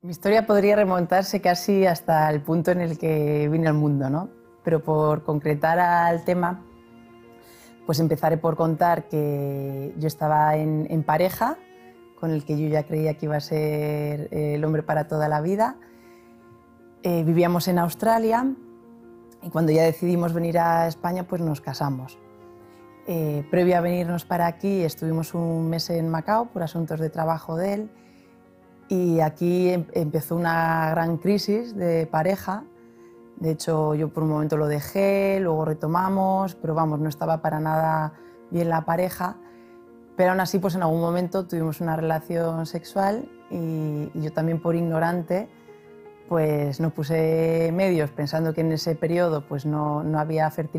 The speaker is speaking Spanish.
Mi historia podría remontarse casi hasta el punto en el que vine al mundo, ¿no? Pero por concretar al tema, pues empezaré por contar que yo estaba en pareja, con el que yo ya creía que iba a ser el hombre para toda la vida. Vivíamos en Australia y cuando ya decidimos venir a España, pues nos casamos. Previo a venirnos para aquí, estuvimos un mes en Macao por asuntos de trabajo de él. Y aquí empezó una gran crisis de pareja. De hecho, yo por un momento lo dejé, luego retomamos, pero vamos, no estaba para nada bien la pareja. Pero aún así, pues en algún momento tuvimos una relación sexual y yo también por ignorante, pues no puse medios pensando que en ese periodo pues no había fertilidad.